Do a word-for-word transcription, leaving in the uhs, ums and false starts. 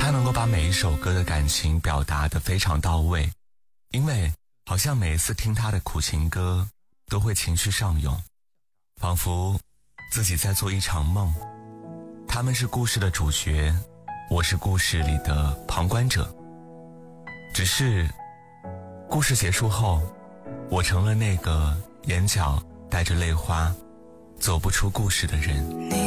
他能够把每一首歌的感情表达得非常到位，因为好像每一次听他的苦情歌都会情绪上涌，仿佛自己在做一场梦。他们是故事的主角，我是故事里的旁观者。只是故事结束后，我成了那个眼角带着泪花走不出故事的人。